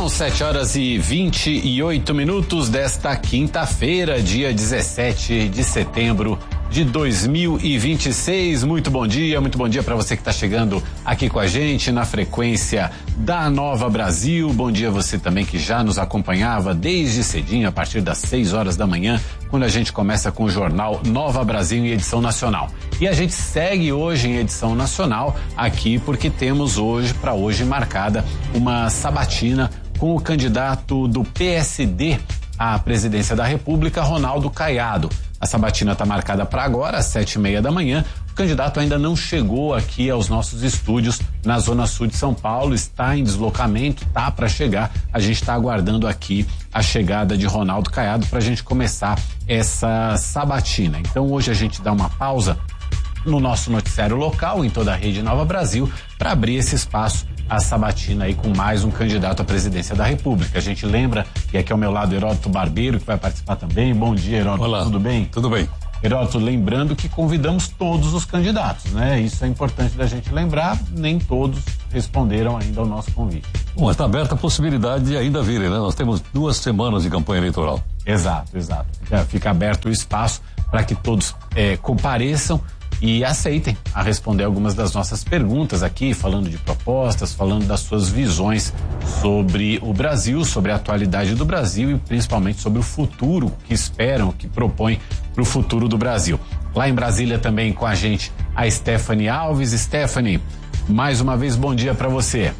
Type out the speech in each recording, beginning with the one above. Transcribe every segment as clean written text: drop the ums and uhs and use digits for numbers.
São 7h28 desta quinta-feira, dia 17 de setembro de 2026. Muito bom dia para você que está chegando aqui com a gente na frequência da Nova Brasil. Bom dia a você também que já nos acompanhava desde cedinho, a partir das 6 horas da manhã, quando a gente começa com o jornal Nova Brasil em edição nacional. E a gente segue hoje em edição nacional aqui porque temos hoje marcada uma sabatina com o candidato do PSD à presidência da República, Ronaldo Caiado. A sabatina está marcada para agora, às 7h30 da manhã. O candidato ainda não chegou aqui aos nossos estúdios na Zona Sul de São Paulo, está em deslocamento, tá para chegar. A gente está aguardando aqui a chegada de Ronaldo Caiado para a gente começar essa sabatina. Então hoje a gente dá uma pausa no nosso noticiário local, em toda a rede Nova Brasil, para abrir esse espaço a sabatina aí com mais um candidato à presidência da República. A gente lembra que aqui ao meu lado Heródoto Barbeiro, que vai participar também. Bom dia, Heródoto. Olá. Tudo bem? Tudo bem. Heródoto, lembrando que convidamos todos os candidatos, né? Isso é importante da gente lembrar, nem todos responderam ainda ao nosso convite. Bom, está aberta a possibilidade de ainda virem, né? Nós temos 2 semanas de campanha eleitoral. Exato. Fica aberto o espaço para que todos compareçam e aceitem a responder algumas das nossas perguntas aqui, falando de propostas, falando das suas visões sobre o Brasil, sobre a atualidade do Brasil e principalmente sobre o futuro que esperam, que propõem para o futuro do Brasil. Lá em Brasília também com a gente a Stephanie Alves. Stephanie, mais uma vez bom dia para você.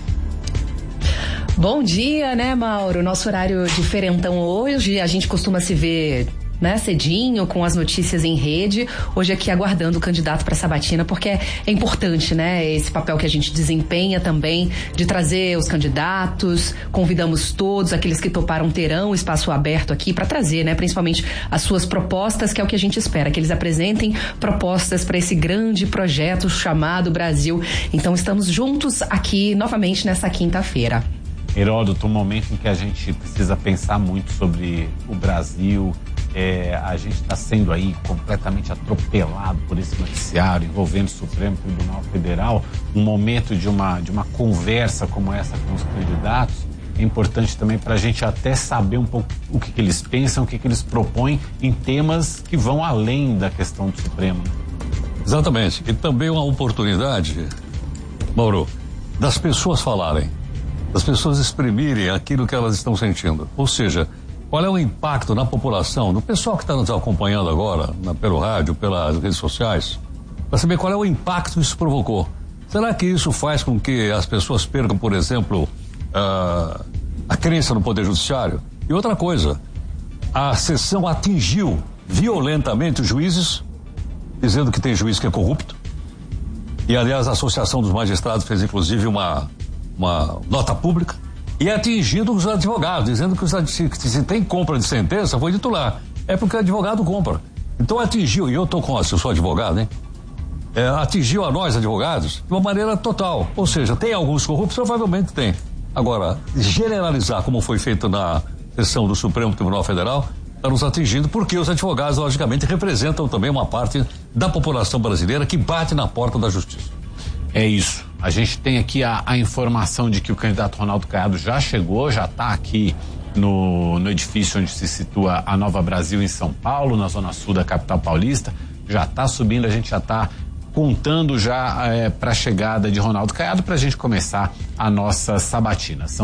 Bom dia, né, Mauro? Nosso horário diferentão hoje, a gente costuma se ver, né, cedinho, com as notícias em rede. Hoje aqui aguardando o candidato para a sabatina, porque é importante, né, esse papel que a gente desempenha também, de trazer os candidatos. Convidamos todos, aqueles que toparam terão espaço aberto aqui para trazer, né, principalmente as suas propostas, que é o que a gente espera, que eles apresentem propostas para esse grande projeto chamado Brasil. Então estamos juntos aqui novamente nessa quinta-feira. Heródoto, um momento em que a gente precisa pensar muito sobre o Brasil. A gente está sendo aí completamente atropelado por esse noticiário envolvendo o Supremo Tribunal Federal. Um momento de uma conversa como essa com os candidatos é importante também para a gente até saber um pouco o que eles pensam, o que eles propõem em temas que vão além da questão do Supremo. Exatamente. E também uma oportunidade, Mauro, das pessoas falarem, das pessoas exprimirem aquilo que elas estão sentindo. Ou seja, qual é o impacto na população, do pessoal que está nos acompanhando agora, pelo rádio, pelas redes sociais, para saber qual é o impacto que isso provocou. Será que isso faz com que as pessoas percam, por exemplo, a crença no Poder Judiciário? E outra coisa, a sessão atingiu violentamente os juízes, dizendo que tem juiz que é corrupto. E, aliás, a Associação dos Magistrados fez, inclusive, uma nota pública. E atingindo os advogados, dizendo que se tem compra de sentença, foi dito lá. É porque o advogado compra. Então atingiu, e eu sou advogado, hein? Atingiu a nós, advogados, de uma maneira total. Ou seja, tem alguns corruptos, provavelmente tem. Agora, generalizar como foi feito na sessão do Supremo Tribunal Federal, está nos atingindo, porque os advogados, logicamente, representam também uma parte da população brasileira que bate na porta da justiça. É isso. A gente tem aqui a informação de que o candidato Ronaldo Caiado já chegou, já está aqui no edifício onde se situa a Nova Brasil em São Paulo, na zona sul da capital paulista. Já está subindo, a gente já está contando para a chegada de Ronaldo Caiado para a gente começar a nossa sabatina. São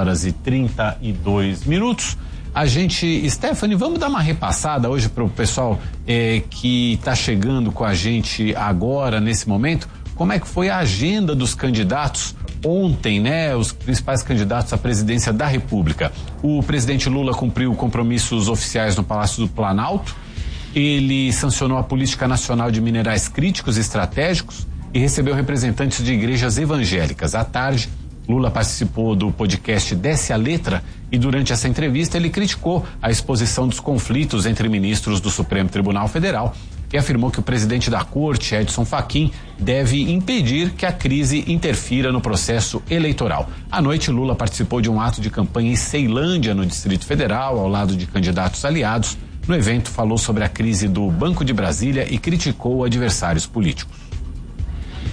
7h32. Stephanie, vamos dar uma repassada hoje para o pessoal que está chegando com a gente agora, nesse momento. Como é que foi a agenda dos candidatos ontem, né? Os principais candidatos à presidência da República. O presidente Lula cumpriu compromissos oficiais no Palácio do Planalto. Ele sancionou a Política Nacional de Minerais Críticos e Estratégicos e recebeu representantes de igrejas evangélicas. À tarde, Lula participou do podcast Desce a Letra e durante essa entrevista ele criticou a exposição dos conflitos entre ministros do Supremo Tribunal Federal e afirmou que o presidente da Corte, Edson Fachin, deve impedir que a crise interfira no processo eleitoral. À noite, Lula participou de um ato de campanha em Ceilândia, no Distrito Federal, ao lado de candidatos aliados. No evento, falou sobre a crise do Banco de Brasília e criticou adversários políticos.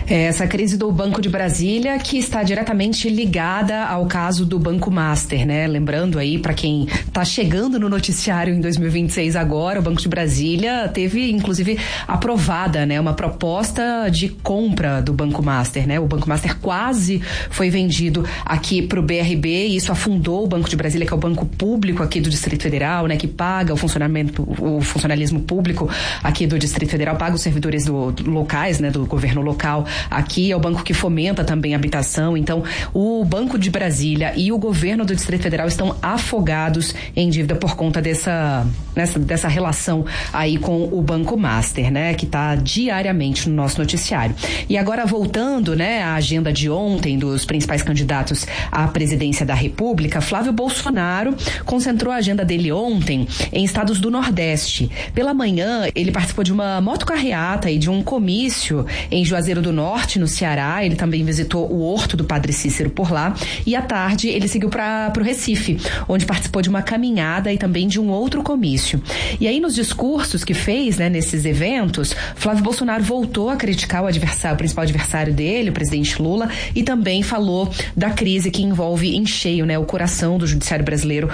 Essa crise do Banco de Brasília, que está diretamente ligada ao caso do Banco Master, né? Lembrando aí, para quem está chegando no noticiário em 2026 agora, o Banco de Brasília teve, inclusive, aprovada, né? Uma proposta de compra do Banco Master, né? O Banco Master quase foi vendido aqui para o BRB e isso afundou o Banco de Brasília, que é o banco público aqui do Distrito Federal, né? Que paga o funcionalismo público aqui do Distrito Federal, paga os servidores locais, né? Do governo local. Aqui é o banco que fomenta também a habitação. Então, o Banco de Brasília e o governo do Distrito Federal estão afogados em dívida por conta dessa relação aí com o Banco Master, né? Que está diariamente no nosso noticiário. E agora, voltando, né, à agenda de ontem dos principais candidatos à presidência da República, Flávio Bolsonaro concentrou a agenda dele ontem em estados do Nordeste. Pela manhã, ele participou de uma motocarreata e de um comício em Juazeiro do Norte, no Ceará. Ele também visitou o Horto do Padre Cícero por lá. E à tarde ele seguiu para o Recife, onde participou de uma caminhada e também de um outro comício. E aí nos discursos que fez, né, nesses eventos, Flávio Bolsonaro voltou a criticar o principal adversário dele, o presidente Lula, e também falou da crise que envolve em cheio, né, o coração do judiciário brasileiro,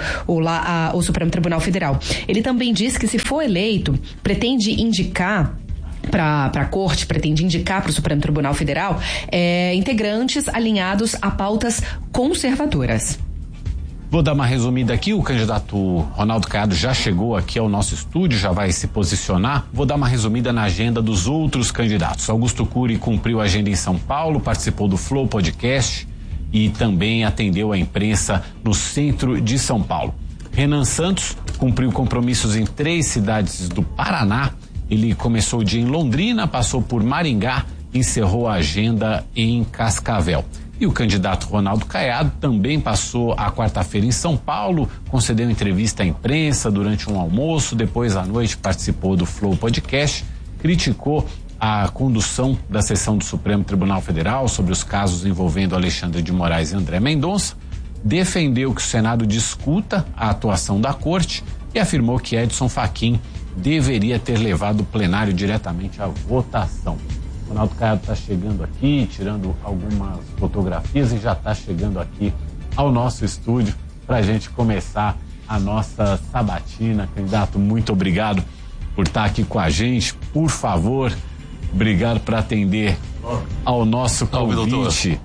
o Supremo Tribunal Federal. Ele também disse que, se for eleito, pretende indicar para a Corte, pretende indicar para o Supremo Tribunal Federal integrantes alinhados a pautas conservadoras. Vou dar uma resumida aqui. O candidato Ronaldo Caiado já chegou aqui ao nosso estúdio, já vai se posicionar. Vou dar uma resumida na agenda dos outros candidatos. Augusto Cury cumpriu a agenda em São Paulo, participou do Flow Podcast e também atendeu a imprensa no centro de São Paulo. Renan Santos cumpriu compromissos em 3 cidades do Paraná. Ele começou o dia em Londrina, passou por Maringá, encerrou a agenda em Cascavel. E o candidato Ronaldo Caiado também passou a quarta-feira em São Paulo, concedeu entrevista à imprensa durante um almoço, depois à noite participou do Flow Podcast, criticou a condução da sessão do Supremo Tribunal Federal sobre os casos envolvendo Alexandre de Moraes e André Mendonça, defendeu que o Senado discuta a atuação da Corte e afirmou que Edson Fachin deveria ter levado o plenário diretamente à votação. Ronaldo Caiado está chegando aqui, tirando algumas fotografias e já está chegando aqui ao nosso estúdio para a gente começar a nossa sabatina. Candidato, muito obrigado por estar aqui com a gente. Por favor, obrigado por atender ao nosso convite.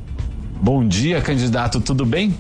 Bom dia, candidato, tudo bem?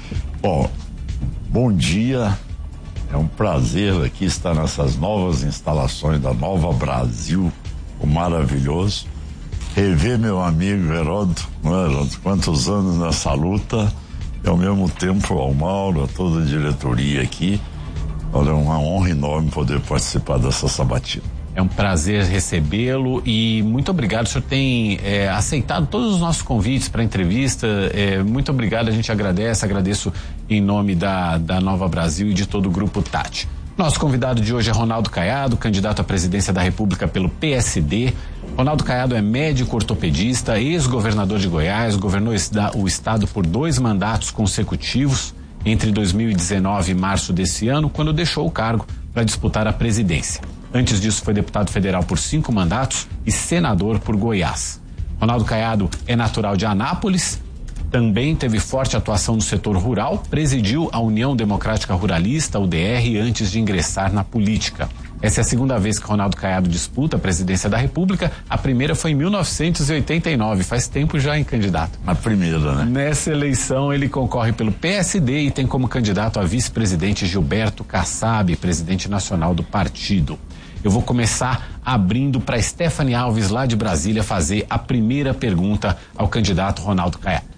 Bom dia. É um prazer aqui estar nessas novas instalações da Nova Brasil, o maravilhoso. Rever meu amigo Heródoto, quantos anos nessa luta, e ao mesmo tempo ao Mauro, a toda a diretoria aqui. Olha, é uma honra enorme poder participar dessa sabatina. É um prazer recebê-lo e muito obrigado. O senhor tem aceitado todos os nossos convites para entrevista. Muito obrigado, a gente agradeço em nome da Nova Brasil e de todo o Grupo Tati. Nosso convidado de hoje é Ronaldo Caiado, candidato à presidência da República pelo PSD. Ronaldo Caiado é médico ortopedista, ex-governador de Goiás, governou o estado por 2 mandatos consecutivos entre 2019 e março desse ano, quando deixou o cargo para disputar a presidência. Antes disso, foi deputado federal por 5 mandatos e senador por Goiás. Ronaldo Caiado é natural de Anápolis, também teve forte atuação no setor rural, presidiu a União Democrática Ruralista, UDR, antes de ingressar na política. Essa é a segunda vez que Ronaldo Caiado disputa a presidência da República. A primeira foi em 1989, faz tempo já, hein, candidato? A primeira, né? Nessa eleição ele concorre pelo PSD e tem como candidato a vice-presidente Gilberto Kassab, presidente nacional do partido. Eu vou começar abrindo para Stephanie Alves, lá de Brasília, fazer a primeira pergunta ao candidato Ronaldo Caiado.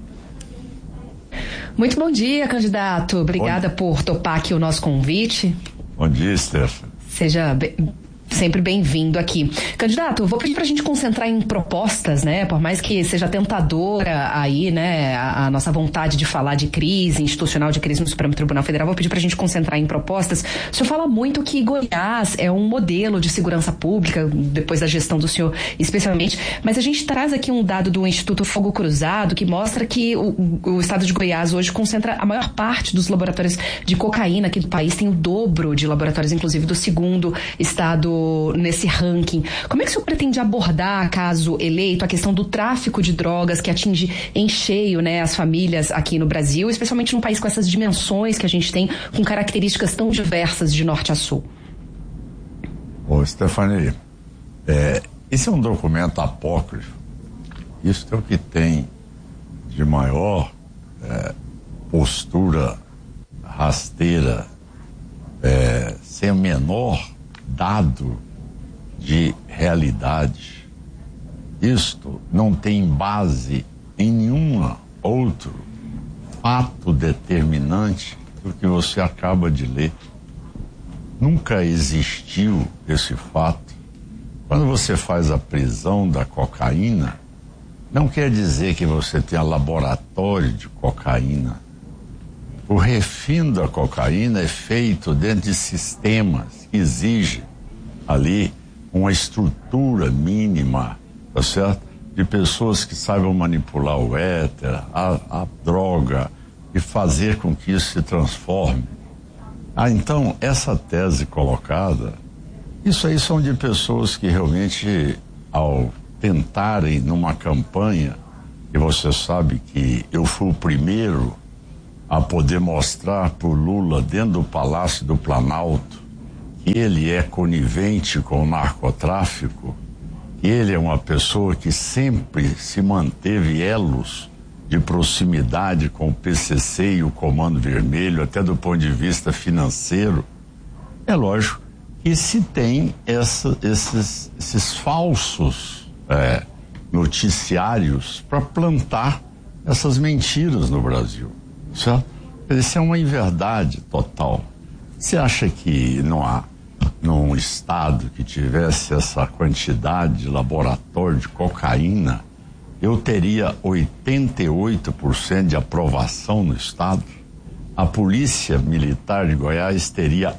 Muito bom dia, candidato. Obrigada por topar aqui o nosso convite. Bom dia, Stephanie. Seja sempre bem-vindo aqui. Candidato, vou pedir pra gente concentrar em propostas, né? Por mais que seja tentadora aí, né, a nossa vontade de falar de crise institucional, de crise no Supremo Tribunal Federal, vou pedir pra gente concentrar em propostas. O senhor fala muito que Goiás é um modelo de segurança pública, depois da gestão do senhor especialmente, mas a gente traz aqui um dado do Instituto Fogo Cruzado que mostra que o estado de Goiás hoje concentra a maior parte dos laboratórios de cocaína aqui do país, tem o dobro de laboratórios, inclusive, do segundo estado nesse ranking. Como é que o senhor pretende abordar, caso eleito, a questão do tráfico de drogas que atinge em cheio, né, as famílias aqui no Brasil, especialmente num país com essas dimensões que a gente tem, com características tão diversas de norte a sul? Ô, Stephanie, esse é um documento apócrifo. Isso é o que tem de maior postura rasteira, sem o menor dado de realidade. Isto não tem base em nenhum outro fato determinante do que você acaba de ler. Nunca existiu esse fato. Quando você faz a prisão da cocaína, não quer dizer que você tenha laboratório de cocaína. O refino da cocaína é feito dentro de sistemas que exigem ali uma estrutura mínima, tá certo? De pessoas que saibam manipular o éter, a droga, e fazer com que isso se transforme. Então, essa tese colocada, isso aí são de pessoas que realmente, ao tentarem numa campanha, e você sabe que eu fui o primeiro a poder mostrar para o Lula dentro do Palácio do Planalto que ele é conivente com o narcotráfico, que ele é uma pessoa que sempre se manteve elos de proximidade com o PCC e o Comando Vermelho, até do ponto de vista financeiro. É lógico que se tem esses falsos noticiários para plantar essas mentiras no Brasil, certo? Isso é uma inverdade total. Você acha que não há, num estado que tivesse essa quantidade de laboratório de cocaína, eu teria 88% de aprovação no estado? A Polícia Militar de Goiás teria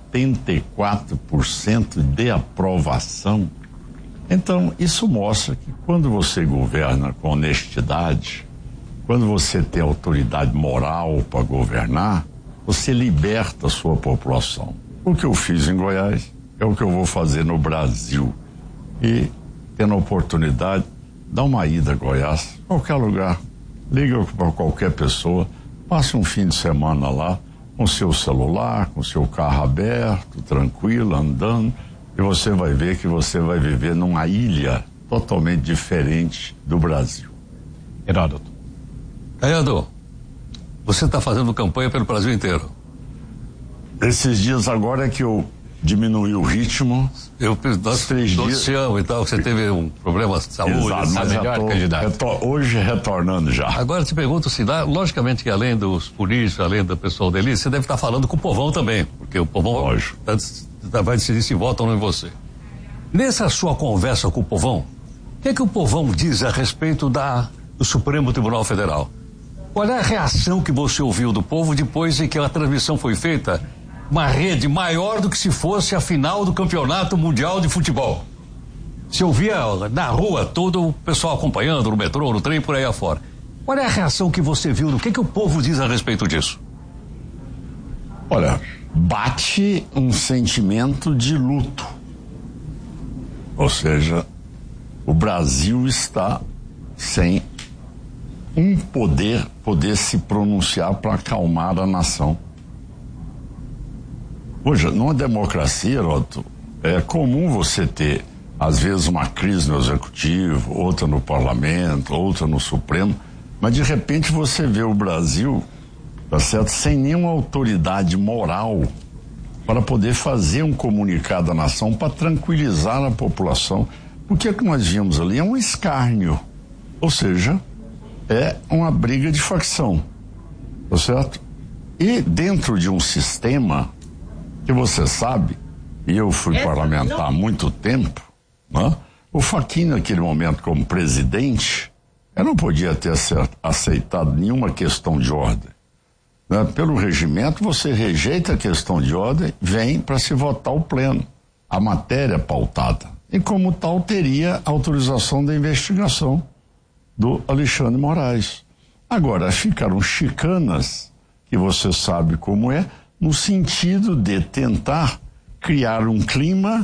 84% de aprovação? Então, isso mostra que quando você governa com honestidade, quando você tem autoridade moral para governar, você liberta a sua população. O que eu fiz em Goiás é o que eu vou fazer no Brasil. E, tendo a oportunidade, dá uma ida a Goiás, qualquer lugar, liga para qualquer pessoa, passe um fim de semana lá, com seu celular, com seu carro aberto, tranquilo, andando, e você vai ver que você vai viver numa ilha totalmente diferente do Brasil. Heródoto. Caiado, você está fazendo campanha pelo Brasil inteiro. Esses dias agora é que eu diminui o ritmo. Nós 3 dias. Te amo e tal, você teve um problema de saúde. Exato, mas já tô hoje retornando já. Agora te pergunto se dá, logicamente que além dos políticos, além do pessoal da elite, você deve estar falando com o povão também, porque o povão vai decidir se vota ou não em você. Nessa sua conversa com o povão, o que é que o povão diz a respeito do Supremo Tribunal Federal? Qual é a reação que você ouviu do povo depois de que a transmissão foi feita? Uma rede maior do que se fosse a final do Campeonato Mundial de Futebol. Se ouvia na rua todo o pessoal acompanhando, no metrô, no trem, por aí afora. Qual é a reação que você viu? O que é que o povo diz a respeito disso? Olha, bate um sentimento de luto. Ou seja, o Brasil está sem um poder se pronunciar para acalmar a nação. Hoje, numa democracia, Heródoto, é comum você ter, às vezes, uma crise no Executivo, outra no Parlamento, outra no Supremo, mas de repente você vê o Brasil, tá certo, sem nenhuma autoridade moral para poder fazer um comunicado à nação para tranquilizar a população. O que é que nós vimos ali? É um escárnio, ou seja, é uma briga de facção, tá certo? E dentro de um sistema que você sabe, e eu fui parlamentar há muito tempo, né? O Fachin, naquele momento, como presidente, eu não podia ter aceitado nenhuma questão de ordem. Né? Pelo regimento, você rejeita a questão de ordem, vem para se votar o pleno, a matéria pautada. E como tal, teria autorização da investigação do Alexandre Moraes. Agora, ficaram chicanas, que você sabe como é, no sentido de tentar criar um clima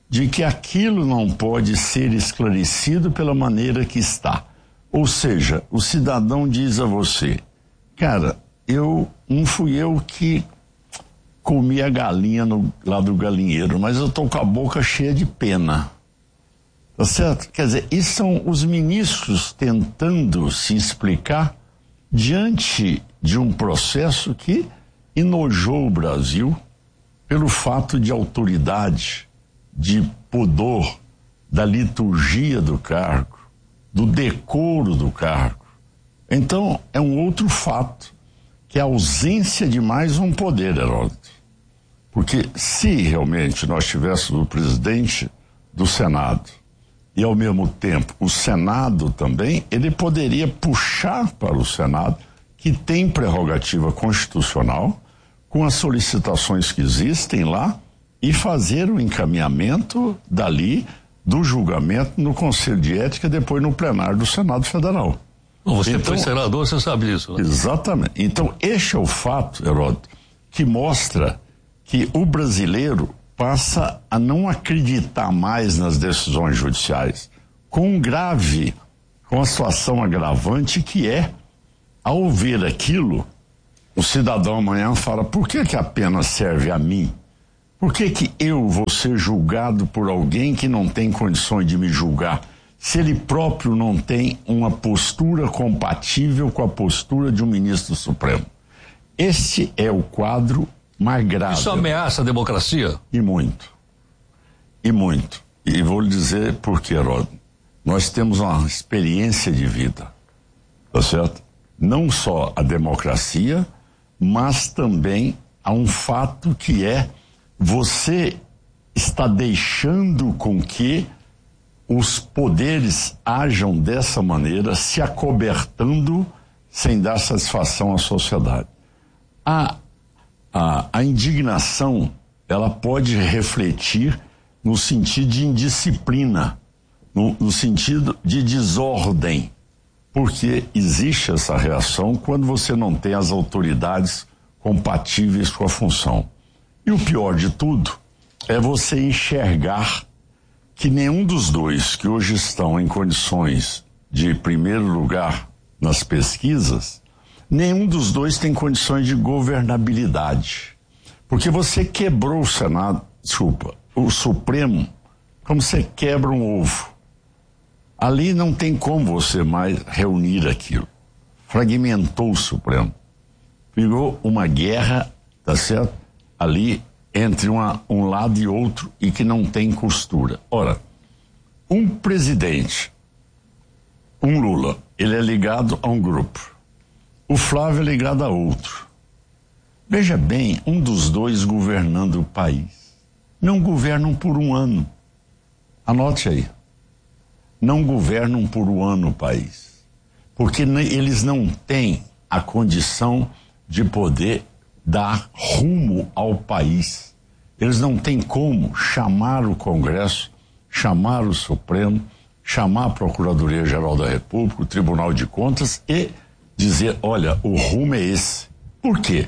de que aquilo não pode ser esclarecido pela maneira que está. Ou seja, o cidadão diz a você, cara, não fui eu que comi a galinha lá do galinheiro, mas eu tô com a boca cheia de pena. Tá certo? Quer dizer, isso são os ministros tentando se explicar diante de um processo que enojou o Brasil pelo fato de autoridade, de pudor, da liturgia do cargo, do decoro do cargo. Então, é um outro fato, que é a ausência de mais um poder, Heródoto. Porque se realmente nós tivéssemos o presidente do Senado e, ao mesmo tempo, o Senado também, ele poderia puxar para o Senado, que tem prerrogativa constitucional, com as solicitações que existem lá, e fazer o encaminhamento dali do julgamento no Conselho de Ética, depois no plenário do Senado Federal. Você foi senador, você sabe disso, né? Exatamente. Então, este é o fato, Heródoto, que mostra que o brasileiro passa a não acreditar mais nas decisões judiciais, com a situação agravante que é, ao ver aquilo, o cidadão amanhã fala, por que a pena serve a mim? Por que eu vou ser julgado por alguém que não tem condições de me julgar, se ele próprio não tem uma postura compatível com a postura de um ministro do Supremo? Esse é o quadro mais grave. Isso ameaça a democracia? E muito. E muito. E vou lhe dizer por quê, Heródoto. Nós temos uma experiência de vida, tá certo? Não só a democracia, mas também há um fato que é você está deixando com que os poderes ajam dessa maneira, se acobertando sem dar satisfação à sociedade. A indignação, ela pode refletir no sentido de indisciplina, no sentido de desordem, porque existe essa reação quando você não tem as autoridades compatíveis com a função. E o pior de tudo é você enxergar que nenhum dos dois que hoje estão em condições de primeiro lugar nas pesquisas, nenhum dos dois tem condições de governabilidade. Porque você quebrou o Supremo, como você quebra um ovo. Ali não tem como você mais reunir aquilo. Fragmentou o Supremo. Virou uma guerra, tá certo? Ali entre um lado e outro e que não tem costura. Ora, um presidente, um Lula, ele é ligado a um grupo. O Flávio é ligado a outro. Veja bem, um dos dois governando o país. Não governam por um ano. Anote aí. Não governam por um ano o país. Porque eles não têm a condição de poder dar rumo ao país. Eles não têm como chamar o Congresso, chamar o Supremo, chamar a Procuradoria-Geral da República, o Tribunal de Contas e dizer, olha, o rumo é esse. Por quê?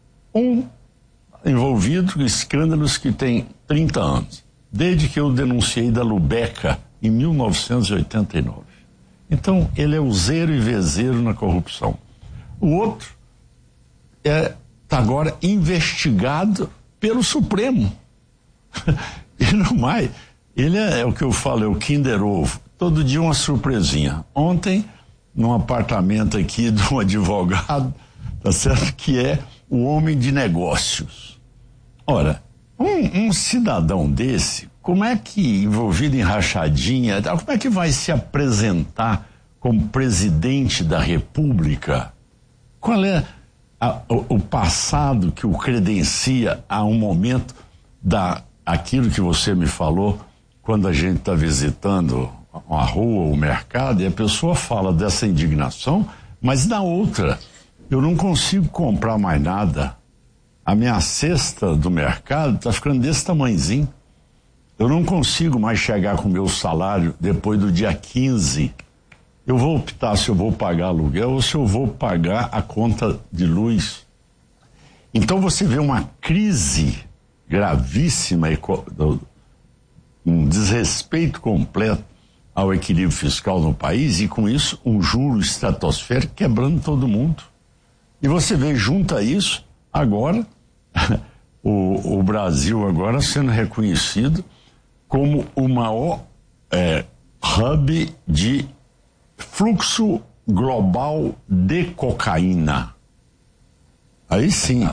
Envolvido em escândalos que tem 30 anos, desde que eu denunciei da Lubeca em 1989. Então, ele é useiro e vezeiro na corrupção. O outro está agora investigado pelo Supremo. E não mais. Ele é o que eu falo, é o Kinder Ovo. Todo dia uma surpresinha. Ontem, num apartamento aqui de um advogado, tá certo? Que é o homem de negócios. Ora, um cidadão desse, como é que, envolvido em rachadinha, como é que vai se apresentar como presidente da República? Qual é o passado que o credencia a um momento aquilo que você me falou quando a gente está visitando a rua, o mercado, e a pessoa fala dessa indignação, mas na outra, eu não consigo comprar mais nada. A minha cesta do mercado está ficando desse tamanhozinho. Eu não consigo mais chegar com o meu salário depois do dia 15. Eu vou optar se eu vou pagar aluguel ou se eu vou pagar a conta de luz. Então você vê uma crise gravíssima um desrespeito completo ao equilíbrio fiscal no país e com isso um juro estratosférico quebrando todo mundo. E você vê, junto a isso, agora, o Brasil agora sendo reconhecido como o maior hub de fluxo global de cocaína. Aí sim,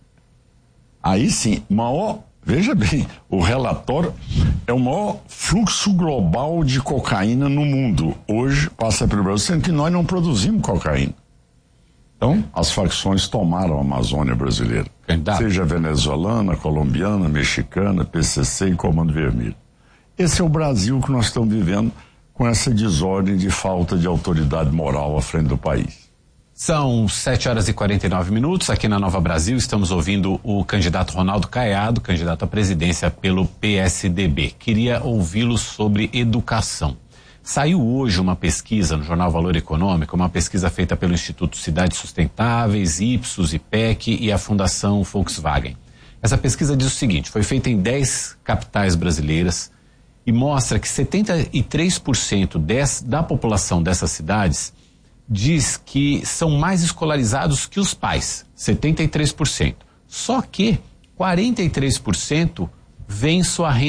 maior, veja bem, o relatório é o maior fluxo global de cocaína no mundo. Hoje passa pelo Brasil, sendo que nós não produzimos cocaína. Então, as facções tomaram a Amazônia brasileira. Seja venezuelana, colombiana, mexicana, PCC e Comando Vermelho. Esse é o Brasil que nós estamos vivendo com essa desordem de falta de autoridade moral à frente do país. São 7h49 aqui na Nova Brasil. Estamos ouvindo o candidato Ronaldo Caiado, candidato à presidência pelo PSDB. Queria ouvi-lo sobre educação. Saiu hoje uma pesquisa no jornal Valor Econômico, uma pesquisa feita pelo Instituto Cidades Sustentáveis, Ipsos, IPEC e a Fundação Volkswagen. Essa pesquisa diz o seguinte: foi feita em 10 capitais brasileiras e mostra que 73% da população dessas cidades diz que são mais escolarizados que os pais, 73%. Só que 43% vem sua renda